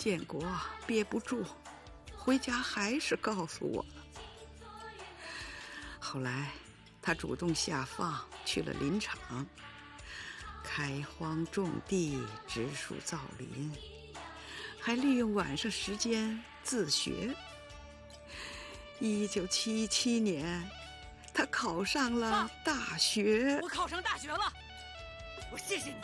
建国憋不住，回家还是告诉我了。后来他主动下放去了林场，开荒种地，植树造林，还利用晚上时间自学。1977年，他考上了大学。 我考上大学了，我谢谢你。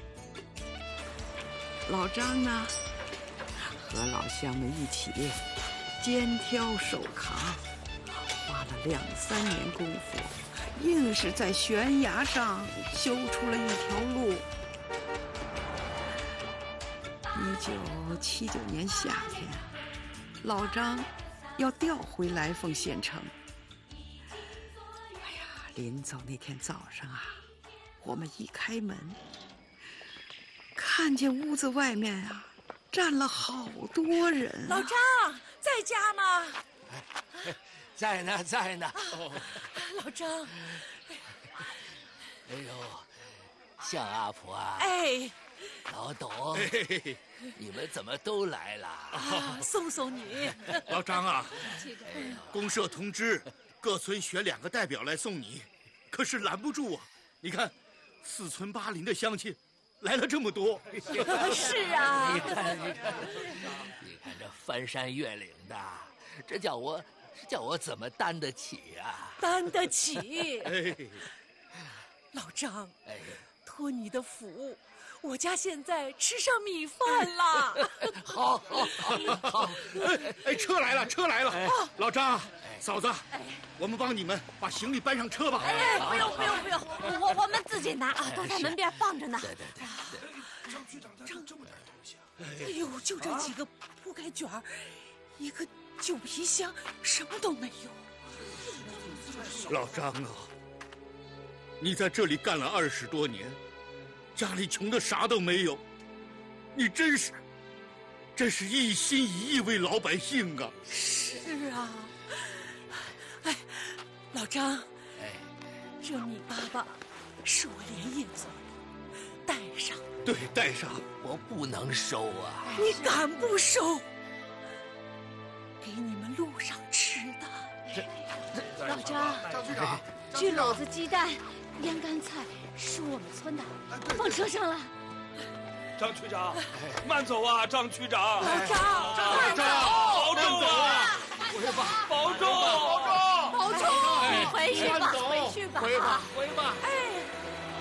老张呢，和老乡们一起肩挑手扛，花了2、3年功夫，硬是在悬崖上修出了一条路。1979年夏天，老张要调回来凤县城。哎呀，临走那天早上啊，我们一开门，看见屋子外面啊站了好多人。 老张在家吗？ 在呢，在呢。 老张， 哎呦，向阿婆啊！ 哎， 老董，你们怎么都来了？ 送送你。 老张啊，公社通知各村选2个代表来送你，可是拦不住啊！你看，4村8邻的乡亲来了这么多。 是啊， 你看这翻山越岭的，这叫我怎么担得起呀？ 担得起。 哎， 老张， 哎， 托你的福，我家现在吃上米饭了。 好。 哎，车来了，车来了！老张，嫂子，我们帮你们把行李搬上车吧。 哎，不用，我们自己拿啊，都在门边放着呢。 对。 张局长带这么点东西啊！ 哎呦，就这几个铺盖卷儿，一个旧皮箱，什么都没有。 老张啊，你在这里干了20多年，家里穷的啥都没有，你真是一心一意为老百姓啊！ 是啊，哎，老张， 哎， 这米粑粑是我连夜做的，带上。 对，带上。 我不能收啊！ 你敢不收？给你们路上吃的。 老张，焗篓子鸡蛋、腌干菜是我们村的，放车上了。 张区长，慢走啊，张区长。 老张， 慢走，保重啊！保重！ 保重！你回去吧，回去吧。 回吧。 哎。